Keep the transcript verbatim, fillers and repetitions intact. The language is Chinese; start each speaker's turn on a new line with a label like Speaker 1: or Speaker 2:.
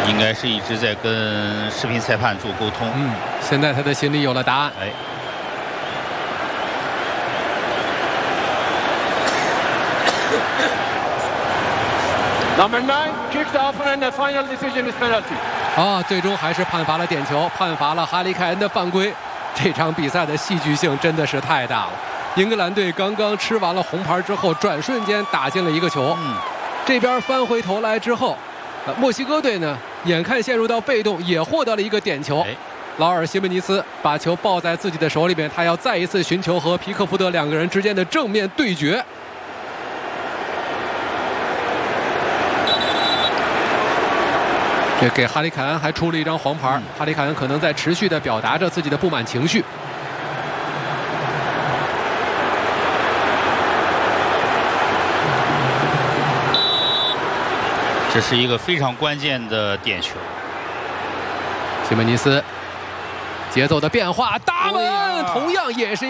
Speaker 1: 应该是一直在跟视频裁判做沟通。
Speaker 2: 嗯，现在他的心里有了答案。
Speaker 1: 哎。
Speaker 3: Number nine kicked off and the final decision is penalty.
Speaker 2: 啊，最终还是判罚了点球，判罚了哈里凯恩的犯规。这场比赛的戏剧性真的是太大了。英格兰队刚刚吃完了红牌之后，转瞬间打进了一个球。
Speaker 1: 嗯，
Speaker 2: 这边翻回头来之后，呃，墨西哥队呢，眼看陷入到被动，也获得了一个点球。
Speaker 1: 哎
Speaker 2: 劳尔·西门尼斯把球抱在自己的手里边，他要再一次寻求和皮克福德两个人之间的正面对决。 这给哈里凯恩还出了一张黄牌，嗯、哈里凯恩可能在持续地表达着自己的不满情绪。
Speaker 1: 这是一个非常关键的点球。
Speaker 2: 西门尼斯节奏的变化，大门，同样也是。